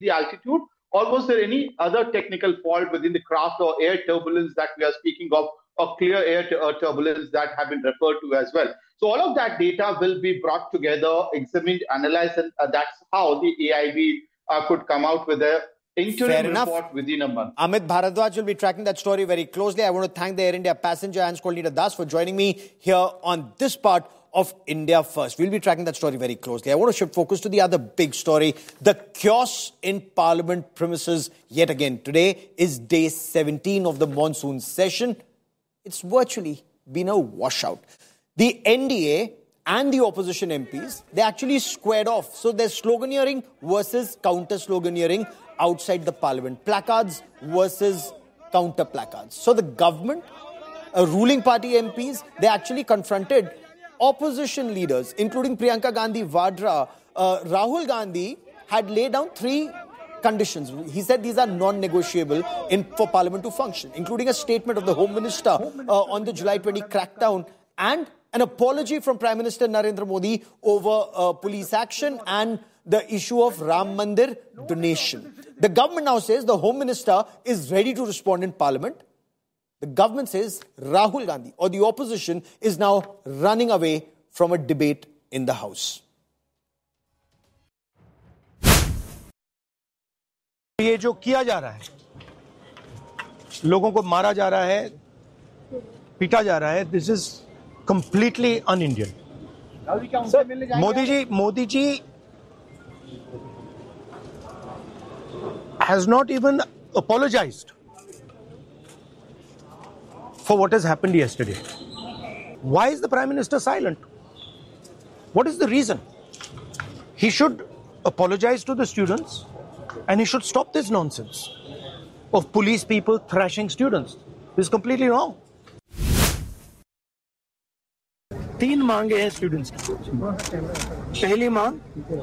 the altitude, or was there any other technical fault within the craft or air turbulence that we are speaking of, or clear air turbulence that have been referred to as well? So all of that data will be brought together, examined, analyzed, and that's how the AIB could come out with a interim report within a month. Amit Bharadwaj will be tracking that story very closely. I want to thank the Air India passenger Hans Kolnita Das for joining me here on this part of India First. We'll be tracking that story very closely. I want to shift focus to the other big story, the chaos in Parliament premises yet again. Today is day 17 of the monsoon session. It's virtually been a washout. The NDA and the opposition MPs, they actually squared off. So there's sloganeering versus counter-sloganeering outside the Parliament. Placards versus counter-placards. So the government, ruling party MPs, they actually confronted opposition leaders, including Priyanka Gandhi Vadra. Rahul Gandhi had laid down 3 conditions. He said these are non-negotiable for Parliament to function, including a statement of the Home Minister on the July 20 crackdown and an apology from Prime Minister Narendra Modi over police action and the issue of Ram Mandir donation. The government now says the Home Minister is ready to respond in Parliament. The government says Rahul Gandhi or the opposition is now running away from a debate in the House. ये जो किया जा रहा है, लोगों को मारा जा रहा है, पीटा जा रहा है, this is completely un-Indian. Modi ji has not even apologized for what has happened yesterday. Why is the Prime Minister silent? What is the reason? He should apologize to the students and he should stop this nonsense of police people thrashing students. This is completely wrong. 3 मांगे हैं students की. पहली मांग,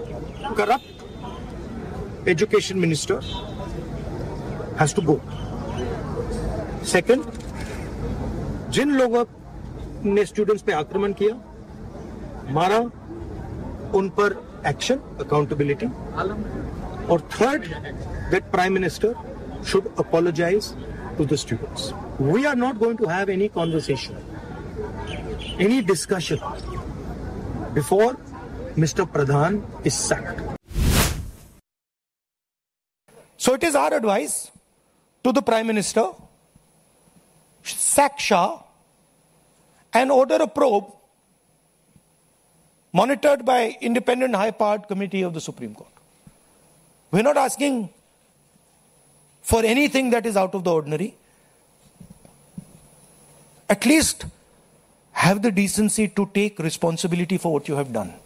corrupt education minister has to go. Second, जिन लोगों ने students पे आक्रमण किया, मारा, उन पर एक्शन, अकाउंटेबिलिटी. और third, that Prime Minister should apologize to the students. We are not going to have any conversation, any discussion before Mr. Pradhan is sacked. So it is our advice to the Prime Minister, sack Shah and order a probe monitored by independent high-powered committee of the Supreme Court. We're not asking for anything that is out of the ordinary. At least have the decency to take responsibility for what you have done.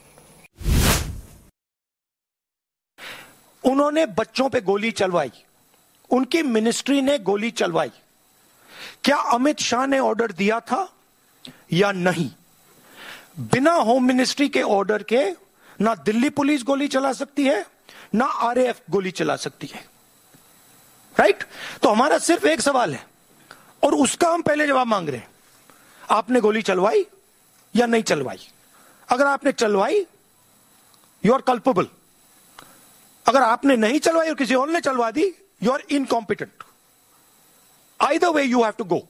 उन्होंने बच्चों पे गोली चलवाई, उनकी ministry ने गोली चलवाई. क्या अमित शाह ने order दिया था या नहीं? बिना होम मिनिस्ट्री के ऑर्डर के ना दिल्ली पुलिस गोली चला सकती है, ना आरएएफ गोली चला सकती है. राइट? तो हमारा सिर्फ एक सवाल है और उसका हम पहले जवाब मांग रहे हैं. आपने गोली चलवाई या नहीं चलवाई? अगर आपने चलवाई, यू आर कल्पेबल. अगर आपने नहीं चलवाई और किसी और ने चलवा दी, you are incompetent. Either way, you have to go.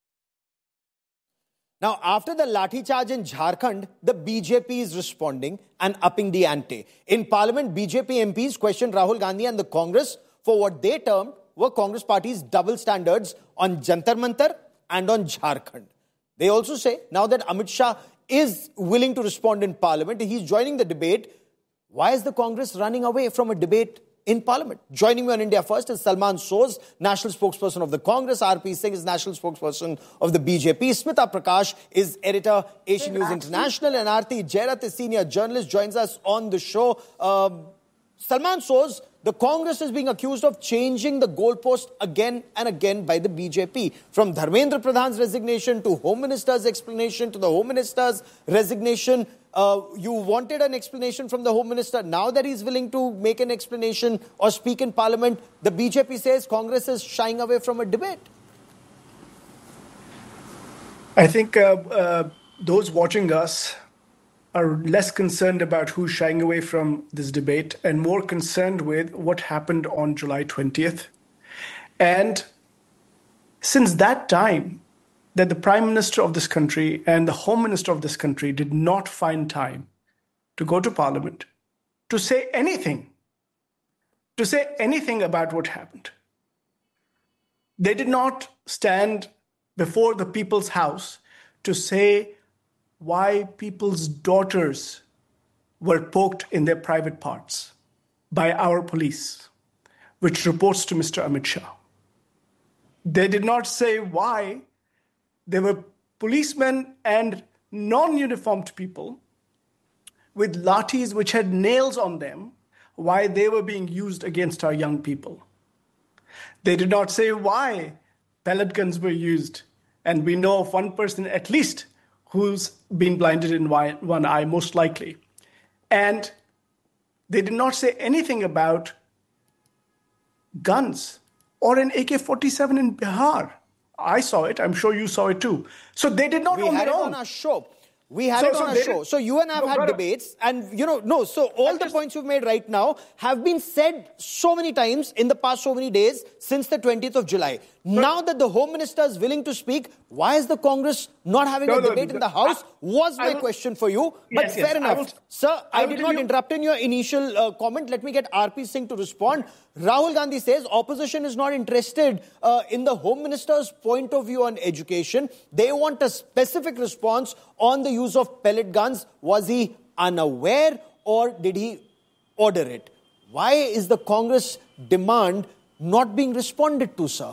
Now, after the lathi charge in Jharkhand, the BJP is responding and upping the ante. In Parliament, BJP MPs questioned Rahul Gandhi and the Congress for what they termed were Congress party's double standards on Jantar Mantar and on Jharkhand. They also say now that Amit Shah is willing to respond in Parliament, he's joining the debate. Why is the Congress running away from a debate in Parliament? Joining me on India First is Salman Soz, national spokesperson of the Congress. RP Singh is national spokesperson of the BJP. Smita Prakash is editor, Asian News International. And Aarti Jairath is senior journalist, joins us on the show. Salman Soz, the Congress is being accused of changing the goalpost again and again by the BJP. From Dharmendra Pradhan's resignation to Home Minister's explanation to the Home Minister's resignation. You wanted an explanation from the Home Minister. Now that he's willing to make an explanation or speak in Parliament, the BJP says Congress is shying away from a debate. I think those watching us are less concerned about who's shying away from this debate and more concerned with what happened on July 20th. And since that time, that the Prime Minister of this country and the Home Minister of this country did not find time to go to Parliament to say anything about what happened. They did not stand before the People's House to say why people's daughters were poked in their private parts by our police, which reports to Mr. Amit Shah. They did not say why there were policemen and non-uniformed people with lathis which had nails on them, why they were being used against our young people. They did not say why pellet guns were used. And we know of one person at least who's been blinded in one eye, most likely. And they did not say anything about guns or an AK-47 in Bihar. I saw it. I'm sure you saw it too. So they did not on their own. We had it on our show. We had it on our show. So you and I have had debates and, so all the points you've made right now have been said so many times in the past so many days since the 20th of July. Now that the Home Minister is willing to speak, why is the Congress not having a debate in the House? Was my question for you. But fair enough. Sir, I did not interrupt in your initial comment. Let me get RP Singh to respond. Rahul Gandhi says opposition is not interested in the Home Minister's point of view on education. They want a specific response on the use of pellet guns. Was he unaware or did he order it? Why is the Congress demand not being responded to, sir?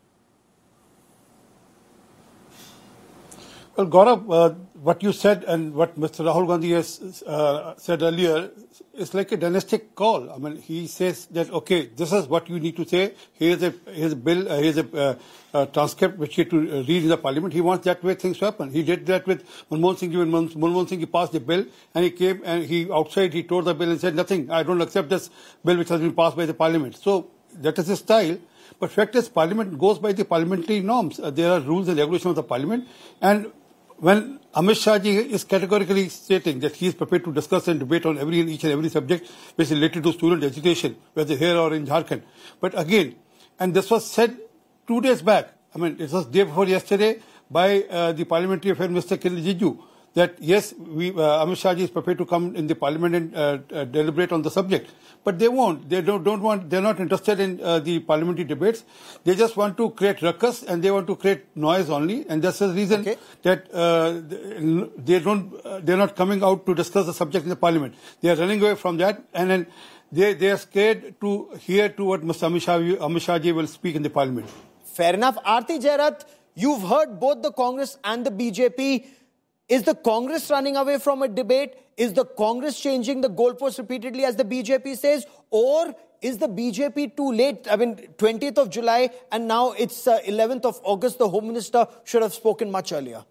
Well, Gaurav, what you said and what Mr. Rahul Gandhi has said earlier is like a dynastic call. I mean, he says that, okay, this is what you need to say. Here's a bill, here's a transcript which you have to read in the parliament. He wants that way things to happen. He did that with Manmohan Singh. When Manmohan Singh passed the bill and he came and he tore the bill and said, nothing, I don't accept this bill which has been passed by the parliament. So that is his style. But fact is, parliament goes by the parliamentary norms. There are rules and regulations of the parliament. And when Amit Shah ji is categorically stating that he is prepared to discuss and debate on each and every subject which is related to student education, whether here or in Jharkhand. But again, and this was said 2 days back, I mean, it was day before yesterday by the Parliamentary Affairs Minister Kiren Rijiju, that yes, Amit Shah ji is prepared to come in the parliament and deliberate on the subject. But they won't. They don't want. They're not interested in the parliamentary debates. They just want to create ruckus and they want to create noise only. And that's the reason that they're not coming out to discuss the subject in the parliament. They are running away from that, and then they are scared to hear to what Mr. Amit Shah ji will speak in the parliament. Fair enough. Aarti Jairath, you've heard both the Congress and the BJP. Is the Congress running away from a debate? Is the Congress changing the goalposts repeatedly as the BJP says? Or is the BJP too late? I mean, 20th of July and now it's 11th of August. The Home Minister should have spoken much earlier.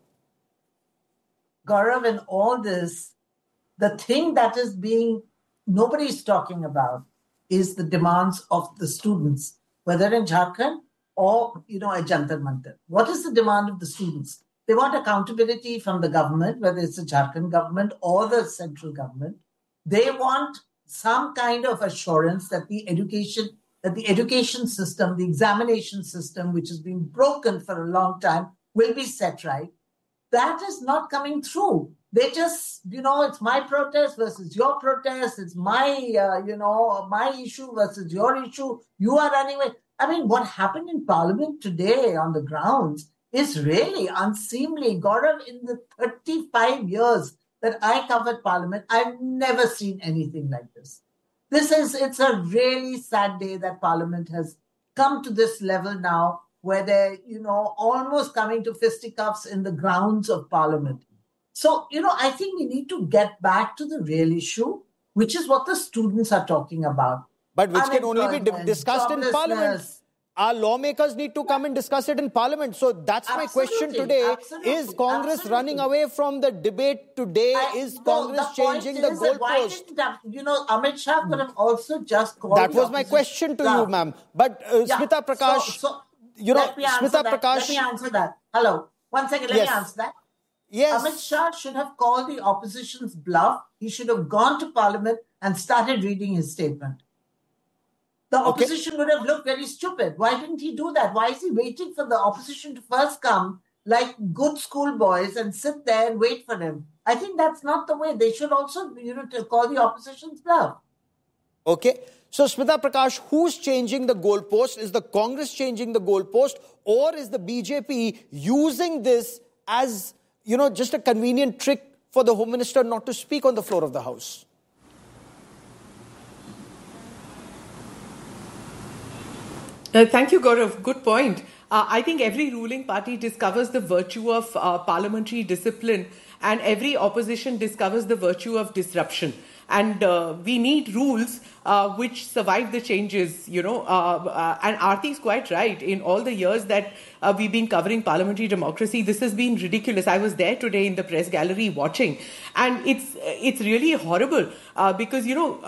Gaurav, in all this, the thing that is nobody's talking about is the demands of the students, whether in Jharkhand or, at Jantar Mantar. What is the demand of the students? They want accountability from the government, whether it's the Jharkhand government or the central government. They want some kind of assurance that the education system, the examination system, which has been broken for a long time, will be set right. That is not coming through. They just, it's my protest versus your protest. It's my, my issue versus your issue. You are running away. I mean, what happened in Parliament today on the grounds is really unseemly. Gaurav, in the 35 years that I covered Parliament, I've never seen anything like this. It's a really sad day that Parliament has come to this level now where they're, almost coming to fisticuffs in the grounds of Parliament. So, I think we need to get back to the real issue, which is what the students are talking about. But which can only be discussed in Parliament. Our lawmakers need to come and discuss it in Parliament. So that's my question today. Is Congress running away from the debate today? Is Congress changing the goalpost? Amit Shah could have also just called. That was my question to you, ma'am. But Smita Prakash, Smita Prakash. Let me answer that. Hello. 1 second. Let me answer that. Yes. Amit Shah should have called the opposition's bluff. He should have gone to Parliament and started reading his statement. The opposition would have looked very stupid. Why didn't he do that? Why is he waiting for the opposition to first come like good schoolboys and sit there and wait for him? I think that's not the way. They should also, to call the opposition's bluff. Okay. So, Smita Prakash, who's changing the goalpost? Is the Congress changing the goalpost, or is the BJP using this as, just a convenient trick for the Home Minister not to speak on the floor of the House? Thank you, Gaurav. Good point. I think every ruling party discovers the virtue of parliamentary discipline, and every opposition discovers the virtue of disruption. And we need rules which survive the changes, and Aarti is quite right. In all the years that we've been covering parliamentary democracy, this has been ridiculous. I was there today in the press gallery watching, and it's really horrible because,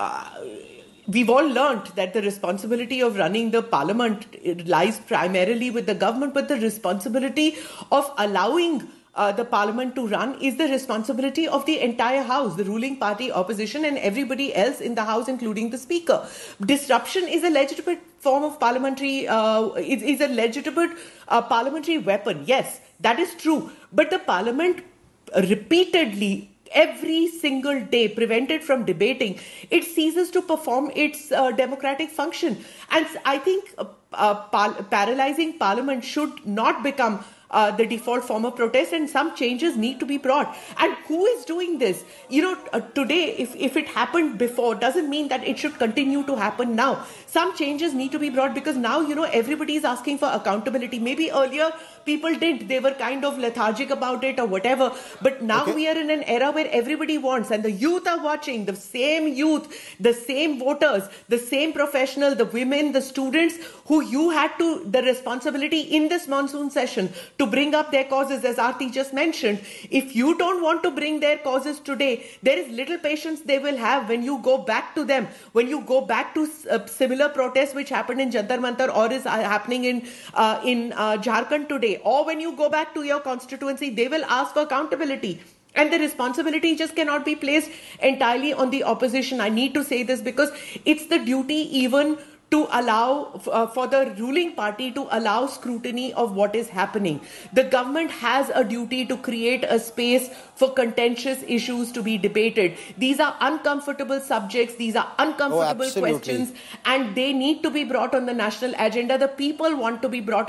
we've all learned that the responsibility of running the parliament lies primarily with the government, but the responsibility of allowing the parliament to run is the responsibility of the entire house, the ruling party, opposition, and everybody else in the house, including the speaker. Disruption is a legitimate form of parliamentary, is a legitimate parliamentary weapon. Yes, that is true. But the parliament repeatedly, every single day, prevented from debating, it ceases to perform its democratic function. And I think paralyzing parliament should not become the default form of protest, and some changes need to be brought. And who is doing this? Today, if it happened before, doesn't mean that it should continue to happen now. Some changes need to be brought because now, everybody is asking for accountability. Maybe earlier people didn't. They were kind of lethargic about it or whatever. But now we are in an era where everybody wants, and the youth are watching, the same youth, the same voters, the same professional, the women, the students who you had the responsibility in this monsoon session to bring up their causes, as Aarti just mentioned. If you don't want to bring their causes today, there is little patience they will have when you go back to them, when you go back to similar protests which happened in Jantar Mantar or is happening in Jharkhand today, or when you go back to your constituency, they will ask for accountability. And the responsibility just cannot be placed entirely on the opposition. I need to say this because it's the duty even to allow for the ruling party to allow scrutiny of what is happening. The government has a duty to create a space for contentious issues to be debated. These are uncomfortable subjects. These are uncomfortable questions, and they need to be brought on the national agenda. The people want it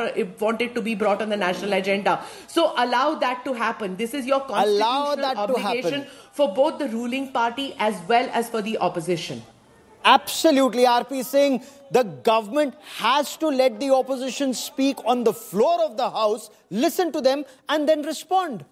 to be brought on the national agenda. So allow that to happen. This is your constitutional obligation for both the ruling party as well as for the opposition. Absolutely, RP Singh. The government has to let the opposition speak on the floor of the House, listen to them, and then respond.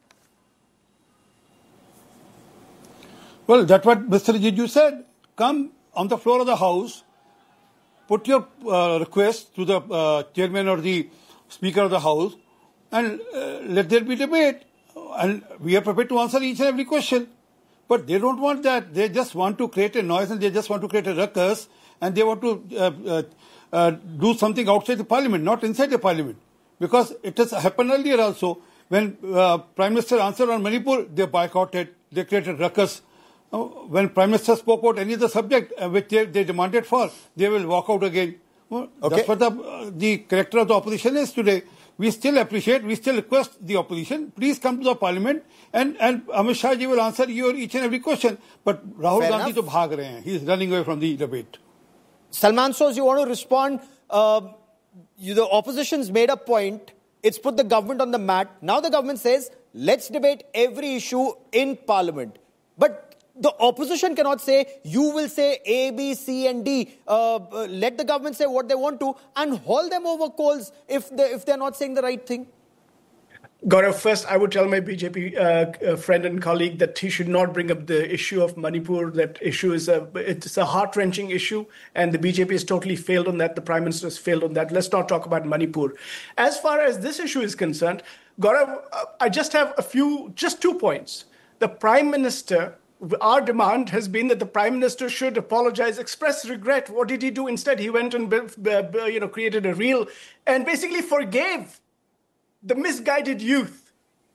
Well, that's what Mr. Rijiju said. Come on the floor of the House, put your request to the chairman or the Speaker of the House, and let there be debate. And we are prepared to answer each and every question. But they don't want that. They just want to create a noise and they just want to create a ruckus, and they want to do something outside the parliament, not inside the parliament. Because it has happened earlier also. When Prime Minister answered on Manipur, they boycotted, they created ruckus. When Prime Minister spoke about any other subject which they demanded for, they will walk out again. Well, that's what the character of the opposition is today. We still appreciate, we still request the opposition, please come to the parliament and Amit Shah ji will answer your each and every question. But Rahul Gandhi to bhag rahe hain. He is running away from the debate. Salman Soz, you want to respond? The opposition's made a point. It's put the government on the mat. Now the government says, let's debate every issue in parliament. But the opposition cannot say, you will say A, B, C and D. Let the government say what they want to and haul them over coals if they're not saying the right thing. Gaurav, first I would tell my BJP friend and colleague that he should not bring up the issue of Manipur. That issue is it's a heart-wrenching issue, and the BJP has totally failed on that. The Prime Minister has failed on that. Let's not talk about Manipur. As far as this issue is concerned, Gaurav, I just have just 2 points. The Prime Minister, our demand has been that the Prime Minister should apologize, express regret. What did he do instead? He went and created a reel and basically forgave the misguided youth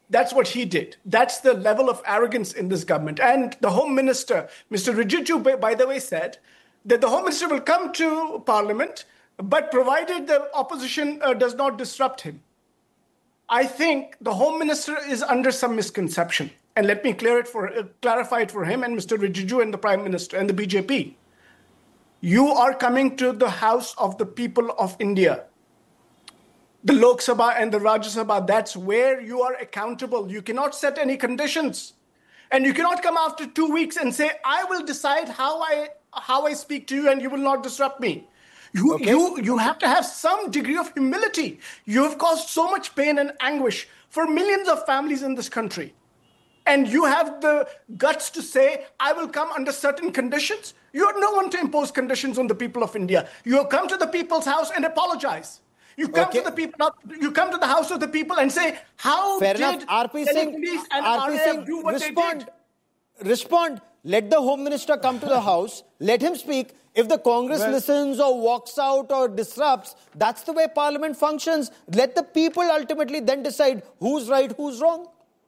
That's what he did. That's the level of arrogance in this government. And the Home Minister, Mr. Rijiju, by the way, said that the Home Minister will come to Parliament, but provided the opposition does not disrupt him. I think the Home Minister is under some misconception. And let me clarify it for him and Mr. Rijiju and the Prime Minister and the BJP. You are coming to the House of the People of India. The Lok Sabha and the Rajya Sabha, that's where you are accountable. You cannot set any conditions. And you cannot come after 2 weeks and say, I will decide how I speak to you and you will not disrupt me. You have to have some degree of humility. You have caused so much pain and anguish for millions of families in this country. And you have the guts to say, I will come under certain conditions. You are no one to impose conditions on the people of India. You have come to the people's house and apologize. You come to the people. You come to the house of the people and say, "How Fair did enough. RP Singh, do what respond. they did?" Respond. Let the Home Minister come to the House. Let him speak. If the Congress listens or walks out or disrupts, that's the way Parliament functions. Let the people ultimately then decide who's right, who's wrong.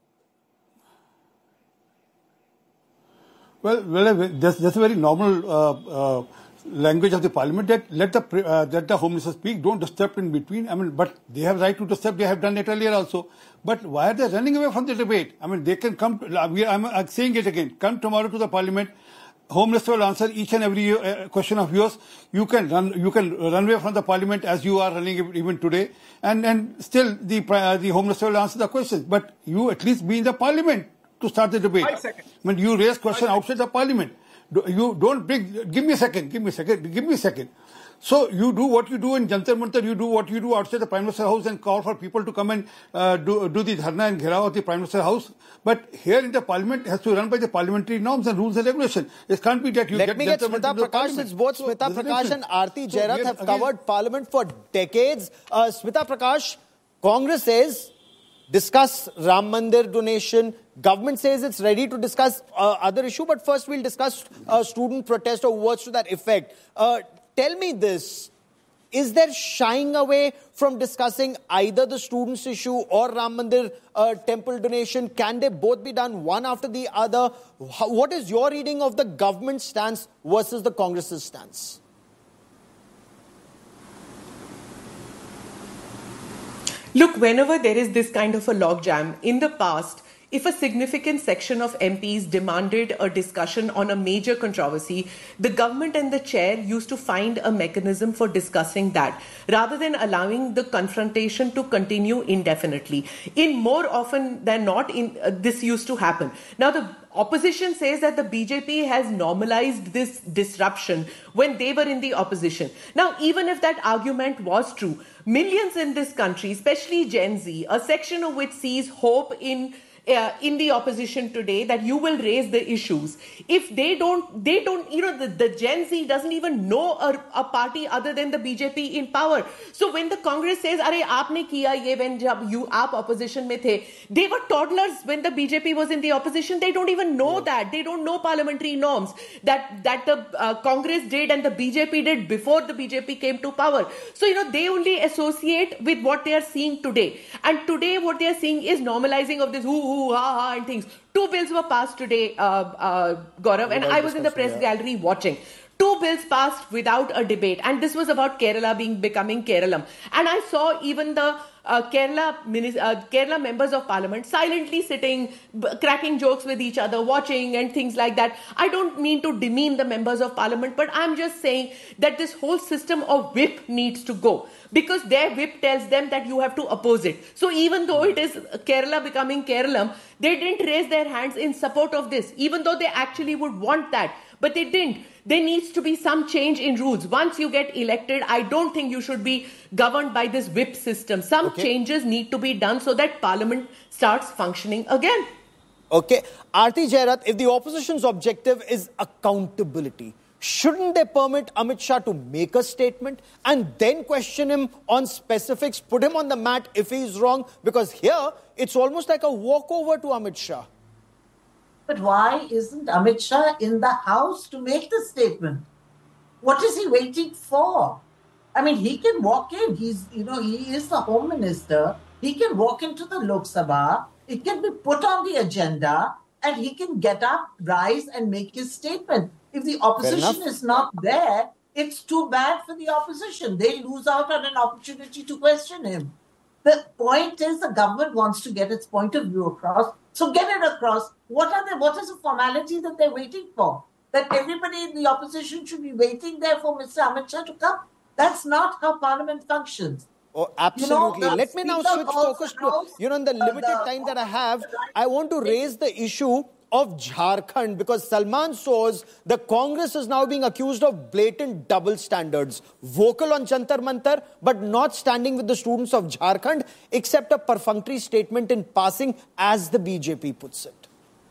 Well, that's a very normal language of the Parliament, that let the Home Minister speak, don't disturb in between. I mean, but they have right to disturb. They have done it earlier also. But why are they running away from the debate? I mean, they can come. I'm saying it again. Come tomorrow to the Parliament. Home Minister will answer each and every question of yours. You can run away from the Parliament as you are running even today, and still the Home Minister will answer the questions. But you at least be in the Parliament to start the debate. 5 seconds. I mean, you raise question outside the Parliament. You don't bring. Give me a second. So you do what you do in Jantar Mantar, you do what you do outside the Prime Minister's house and call for people to come and do the dharna and gherav of the Prime Minister's house. But here in the Parliament, it has to run by the parliamentary norms and rules and regulations. It can't be that you Let me get Smita Prakash, since both Smita Prakash and Aarti Jairath have covered Parliament for decades. Smita Prakash, Congress says, discuss Ram Mandir donation. Government says it's ready to discuss other issue, but first we'll discuss student protest or words to that effect. Tell me this, is there shying away from discussing either the students' issue or Ram Mandir temple donation? Can they both be done one after the other? What is your reading of the government stance versus the Congress's stance? Look, whenever there is this kind of a logjam, in the past, if a significant section of MPs demanded a discussion on a major controversy, the government and the chair used to find a mechanism for discussing that, rather than allowing the confrontation to continue indefinitely. In more often than not, this used to happen. Now, the opposition says that the BJP has normalized this disruption when they were in the opposition. Now, even if that argument was true, millions in this country, especially Gen Z, a section of which sees hope in the opposition today, that you will raise the issues. If they don't, the Gen Z doesn't even know a party other than the BJP in power. So when the Congress says, "Arey, aapne kiya ye when aap opposition mein the," they were toddlers when the BJP was in the opposition. They don't even know that. They don't know parliamentary norms that the Congress did and the BJP did before the BJP came to power. So, they only associate with what they are seeing today. And today what they are seeing is normalizing of this ha and things. 2 bills were passed today, Gaurav, and I was in the press gallery watching. 2 bills passed without a debate, and this was about Kerala becoming Keralam. And I saw even the Kerala members of Parliament silently sitting, cracking jokes with each other, watching and things like that. I don't mean to demean the members of Parliament, but I'm just saying that this whole system of whip needs to go, because their whip tells them that you have to oppose it. So even though it is Kerala becoming Keralam, they didn't raise their hands in support of this, even though they actually would want that. But they didn't. There needs to be some change in rules. Once you get elected, I don't think you should be governed by this whip system. Some changes need to be done so that Parliament starts functioning again. Okay. Aarti Jairath, if the opposition's objective is accountability, shouldn't they permit Amit Shah to make a statement and then question him on specifics, put him on the mat if he's wrong? Because here, it's almost like a walkover to Amit Shah. But why isn't Amit Shah in the House to make the statement? What is he waiting for? I mean, he can walk in. He is the Home Minister. He can walk into the Lok Sabha It can be put on the agenda and he can get up, rise, and make his statement. If the opposition is not there, it's too bad for the opposition. They lose out on an opportunity to question him. The point is the government wants to get its point of view across. So get it across. What is the formality that they're waiting for? That everybody in the opposition should be waiting there for Mr. Amit Shah to come? That's not how Parliament functions. Oh, absolutely. Let me now switch focus to, in the limited time that I have, I want to raise the issue of Jharkhand, because Salman Soz, the Congress is now being accused of blatant double standards. Vocal on Jantar Mantar, but not standing with the students of Jharkhand, except a perfunctory statement in passing, as the BJP puts it.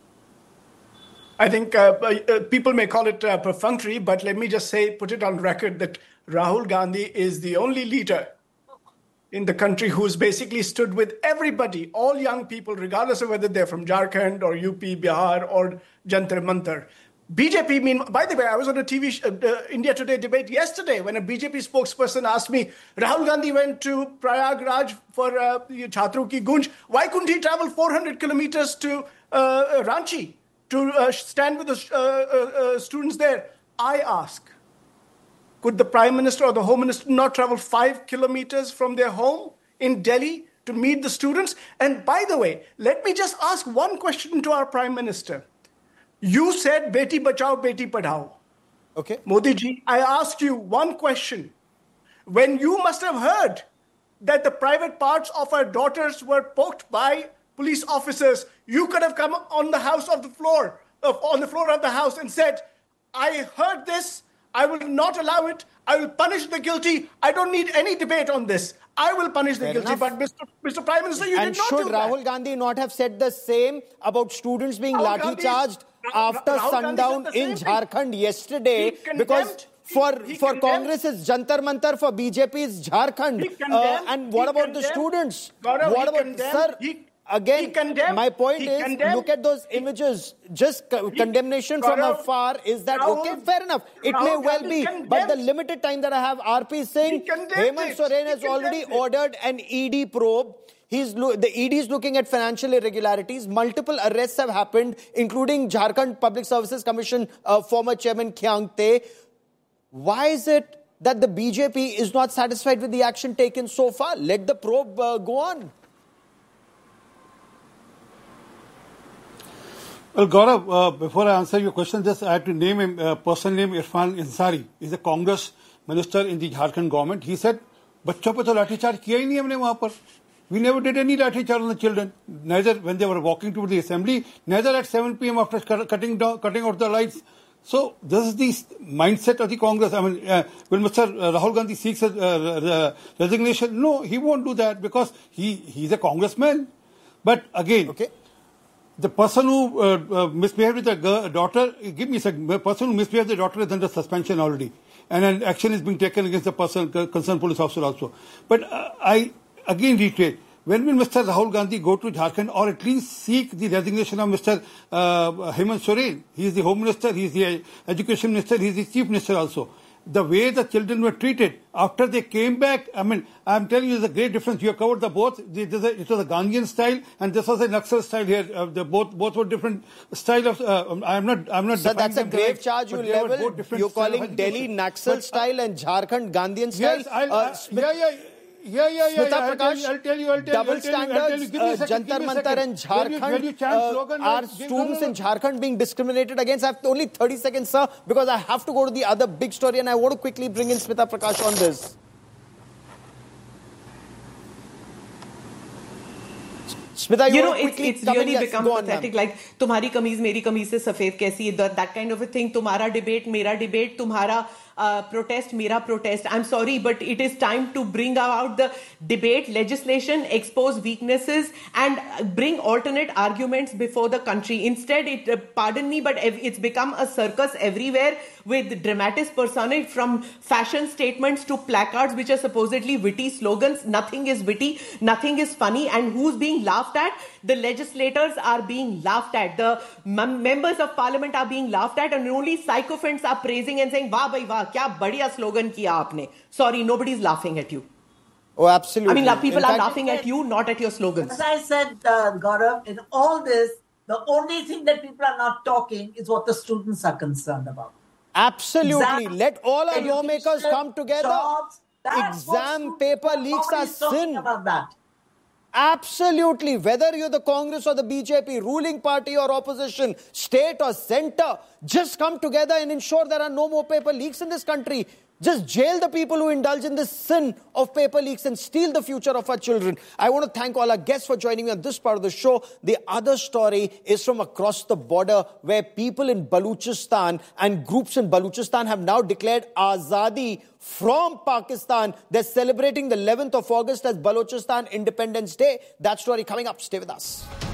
I think people may call it perfunctory, but let me just say, put it on record that Rahul Gandhi is the only leader in the country who's basically stood with everybody, all young people, regardless of whether they're from Jharkhand or UP, Bihar or Jantar Mantar. BJP, by the way, I was on a India Today debate yesterday when a BJP spokesperson asked me, Rahul Gandhi went to Prayagraj for Chhatru Ki Gunj. Why couldn't he travel 400 kilometers to Ranchi to stand with the students there? I ask, could the Prime Minister or the Home Minister not travel 5 kilometers from their home in Delhi to meet the students? And by the way, let me just ask one question to our Prime Minister. You said Beti Bachao, Beti Padhao. Okay. Modi ji, I asked you one question. When you must have heard that the private parts of our daughters were poked by police officers, you could have come on the floor of the house and said, I heard this, I will not allow it, I will punish the guilty, I don't need any debate on this. I will punish the guilty. But Mr. Prime Minister, you did not do that. And should Rahul Gandhi not have said the same about students being lathi-charged after sundown in Jharkhand yesterday? Because for Congress it's Jantar Mantar, for BJP it's Jharkhand. And what about the students? What about, sir? Again, my point is, look at those images. Just condemnation from afar, is that okay? Fair enough. It may well be. But the limited time that I have, RP Singh, Hemant Soren has already ordered an ED probe. The ED is looking at financial irregularities. Multiple arrests have happened, including Jharkhand Public Services Commission former chairman Khyang Te. Why is it that the BJP is not satisfied with the action taken so far? Let the probe go on. Well, Gaurav, before I answer your question, just I have to name him, person name Irfan Ansari. He's a Congress minister in the Jharkhand government. He said, "Bachchon pe to lathi charge kiya hi nahi humne wahan par. We never did any lathi charge on the children. Neither when they were walking to the assembly, neither at 7 p.m. after cutting out the lights." So this is the mindset of the Congress. I mean, will Mr. Rahul Gandhi seeks resignation? No, he won't do that because he's a congressman. But again, the person who misbehaved with the daughter, give me a second, the person who misbehaved with the daughter is under suspension already. And an action is being taken against the person, concerned police officer also. But I again reiterate, when will Mr. Rahul Gandhi go to Jharkhand or at least seek the resignation of Mr. Hemant Soren? He is the Home Minister, he is the Education Minister, he is the Chief Minister also. The way the children were treated after they came back, I mean, I'm telling you, there's a great difference. You have covered the both. It was a Gandhian style, and this was a Naxal style here. Both were different style of. I'm not. So that's a grave charge you level. You're calling Delhi Naxal style and Jharkhand Gandhian style. Yes, Smita Prakash, I'll tell you. Double standards, Jantar Mantar and Jharkhand, are students in Jharkhand being discriminated against? I have only 30 seconds, sir, because I have to go to the other big story and I want to quickly bring in Smita Prakash on this. Smita, it's really become pathetic. Like, tumhari kameez, meri kameez se safed kaisi, that kind of a thing. Tumhara debate, mera debate, tumhara protest, mera protest. I'm sorry, but it is time to bring out the debate, legislation, expose weaknesses, and bring alternate arguments before the country. Instead, pardon me, but it's become a circus everywhere with dramatis personae, from fashion statements to placards which are supposedly witty slogans. Nothing is witty, nothing is funny, and who's being laughed at? The legislators are being laughed at. The members of parliament are being laughed at, and only sycophants are praising and saying, "Wah bhai wah, kya badhiya slogan kiya aapne." Sorry, nobody's laughing at you. Oh, absolutely. I mean, people In are fact, laughing at you, not at your slogans. As I said, Gaurav, in all this, the only thing that people are not talking is what the students are concerned about. Absolutely. Exams, Let all our education, lawmakers come together. jobs, that's what Exam students paper are leaks are always talking sin. about that. Absolutely. Whether you're the Congress or the BJP, ruling party or opposition, state or center, just come together and ensure there are no more paper leaks in this country. Just jail the people who indulge in this sin of paper leaks and steal the future of our children. I want to thank all our guests for joining me on this part of the show. The other story is from across the border, where people in Balochistan and groups in Balochistan have now declared Azadi from Pakistan. They're celebrating the 11th of August as Balochistan Independence Day. That story coming up. Stay with us.